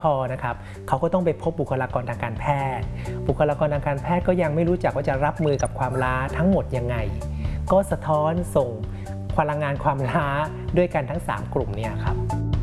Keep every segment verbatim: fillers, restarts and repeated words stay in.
พอนะครับเขาก็ต้องไปพบบุคลากรทางการแพทย์บุคลากรทางการแพทย์ก็ยังไม่รู้จักว่าจะรับมือกับความล้าทั้งหมดยังไงก็สะท้อนส่งพลังงานความล้าด้วยกันทั้งสามกลุ่มเนี่ยครับ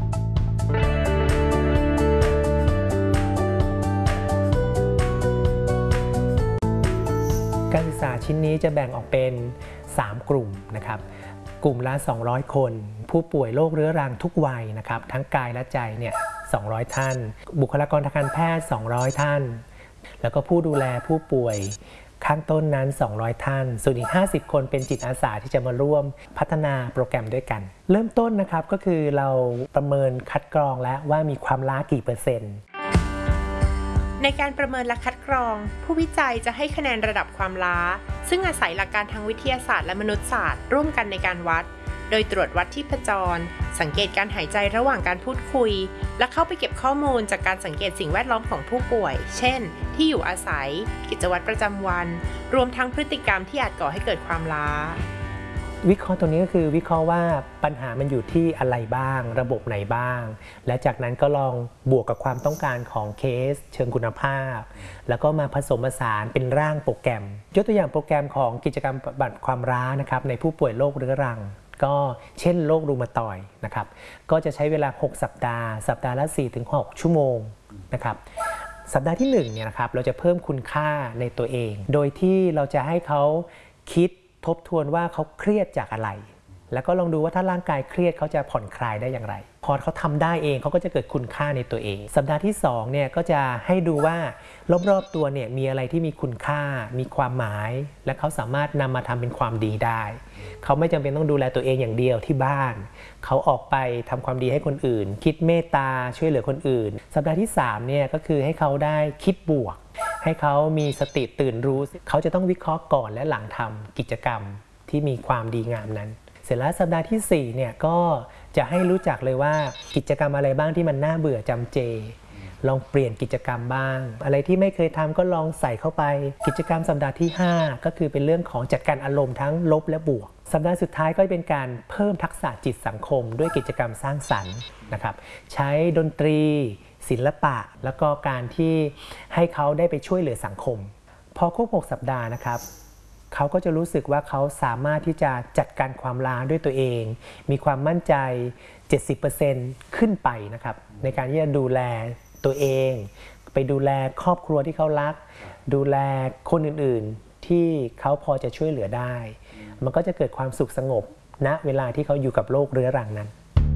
การศึกษาชิ้นนี้จะแบ่งออกเป็นสามกลุ่มนะครับกลุ่มละสองร้อยคนผู้ป่วยโรคเรื้อรังทุกวัยนะครับทั้งกายและใจเนี่ยสองร้อยท่านบุคลากรทางการแพทย์สองร้อยท่านแล้วก็ผู้ดูแลผู้ป่วยข้างต้นนั้นสองร้อยท่านส่วนอีกห้าสิบคนเป็นจิตอาสาที่จะมาร่วมพัฒนาโปรแกรมด้วยกันเริ่มต้นนะครับก็คือเราประเมินคัดกรองแล้วว่ามีความล้ากี่เปอร์เซ็นต์ในการประเมินและคัดกรองผู้วิจัยจะให้คะแนนระดับความล้าซึ่งอาศัยหลักการทางวิทยาศาสตร์และมนุษยศาสตร์ร่วมกันในการวัดโดยตรวจวัดชีพจรสังเกตการหายใจระหว่างการพูดคุยและเข้าไปเก็บข้อมูลจากการสังเกตสิ่งแวดล้อมของผู้ป่วยเช่นที่อยู่อาศัยกิจวัตรประจำวันรวมทั้งพฤติกรรมที่อาจก่อให้เกิดความล้าวิเคราะห์ตัวนี้ก็คือวิเคราะห์ว่าปัญหามันอยู่ที่อะไรบ้างระบบไหนบ้างและจากนั้นก็ลองบวกกับความต้องการของเคสเชิงคุณภาพแล้วก็มาผสมผสานเป็นร่างโปรแกรมยกตัวอย่างโปรแกรมของกิจกรรมบำบัดความล้านะครับในผู้ป่วยโรคเรื้อรังก็เช่นโรครูมาตอยด์นะครับก็จะใช้เวลาหกสัปดาห์สัปดาห์ละ สี่ถึงหก ชั่วโมงนะครับสัปดาห์ที่หนึ่งเนี่ยนะครับเราจะเพิ่มคุณค่าในตัวเองโดยที่เราจะให้เขาคิดทบทวนว่าเขาเครียดจากอะไรแล้วก็ลองดูว่าถ้าร่างกายเครียดเขาจะผ่อนคลายได้อย่างไรพอเขาทำได้เองเขาก็จะเกิดคุณค่าในตัวเองสัปดาห์ที่สองเนี่ยก็จะให้ดูว่ารอบๆตัวเนี่ยมีอะไรที่มีคุณค่ามีความหมายและเขาสามารถนำมาทำเป็นความดีได้เขาไม่จำเป็นต้องดูแลตัวเองอย่างเดียวที่บ้านเขาออกไปทำความดีให้คนอื่นคิดเมตตาช่วยเหลือคนอื่นสัปดาห์ที่สามเนี่ยก็คือให้เขาได้คิดบวกให้เขามีสติตื่นรู้เขาจะต้องวิเคราะห์ก่อนและหลังทำกิจกรรมที่มีความดีงามนั้นเสร็จแล้วสัปดาห์ที่สี่เนี่ยก็จะให้รู้จักเลยว่ากิจกรรมอะไรบ้างที่มันน่าเบื่อจำเจลองเปลี่ยนกิจกรรมบ้างอะไรที่ไม่เคยทำก็ลองใส่เข้าไปกิจกรรมสัปดาห์ที่ห้าก็คือเป็นเรื่องของจัดการอารมณ์ทั้งลบและบวกสัปดาห์สุดท้ายก็เป็นการเพิ่มทักษะจิตสังคมด้วยกิจกรรมสร้างสรรค์นะครับใช้ดนตรีศิลปะแล้วก็การที่ให้เขาได้ไปช่วยเหลือสังคมพอครบหกสัปดาห์นะครับเขาก็จะรู้สึกว่าเขาสามารถที่จะจัดการความล้าด้วยตัวเองมีความมั่นใจ เจ็ดสิบเปอร์เซ็นต์ ขึ้นไปนะครับในการที่จะดูแลตัวเองไปดูแลครอบครัวที่เขารักดูแลคนอื่นๆที่เขาพอจะช่วยเหลือได้มันก็จะเกิดความสุขสงบณเวลาที่เขาอยู่กับโรคเรื้อรังนั้น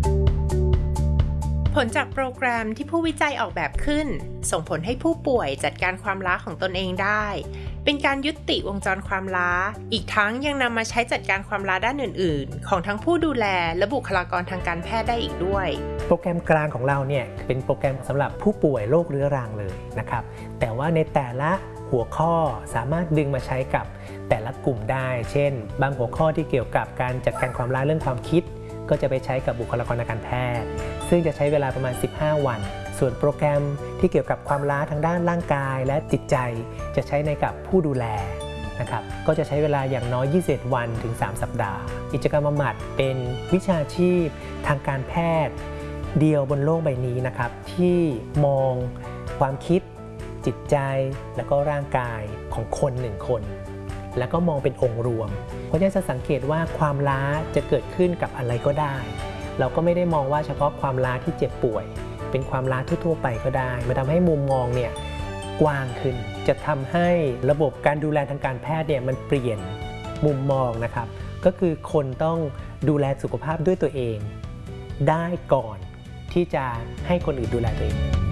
ผลจากโปรแกรมที่ผู้วิจัยออกแบบขึ้นส่งผลให้ผู้ป่วยจัดการความล้าของตนเองได้เป็นการยุติวงจรความล้าอีกทั้งยังนำมาใช้จัดการความล้าด้านอื่นๆของทั้งผู้ดูแลและบุคลากรทางการแพทย์ได้อีกด้วยโปรแกรมกลางของเราเนี่ยเป็นโปรแกรมสำหรับผู้ป่วยโรคเรื้อรังเลยนะครับแต่ว่าในแต่ละหัวข้อสามารถดึงมาใช้กับแต่ละกลุ่มได้เช่นบางหัวข้อที่เกี่ยวกับการจัดการความล้าเรื่องความคิดก็จะไปใช้กับบุคลากรทางการแพทย์ซึ่งจะใช้เวลาประมาณสิบห้าวันส่วนโปรแกรมที่เกี่ยวกับความล้าทางด้านร่างกายและจิตใจจะใช้ในกับผู้ดูแลนะครับก็จะใช้เวลาอย่างน้อยยี่สิบเอ็ดวันถึงสามสัปดาห์กิจกรรมบำบัดเป็นวิชาชีพทางการแพทย์เดียวบนโลกใบนี้นะครับที่มองความคิดจิตใจและก็ร่างกายของคนหนึ่งคนแล้วก็มองเป็นองค์รวมเพราะฉะนั้นจะสังเกตว่าความล้าจะเกิดขึ้นกับอะไรก็ได้เราก็ไม่ได้มองว่าเฉพาะความล้าที่เจ็บป่วยเป็นความล้าทั่วๆไปก็ได้มันทำให้มุมมองเนี่ยกว้างขึ้นจะทำให้ระบบการดูแลทางการแพทย์เนี่ยมันเปลี่ยนมุมมองนะครับก็คือคนต้องดูแลสุขภาพด้วยตัวเองได้ก่อนที่จะให้คนอื่นดูแลตัวเอง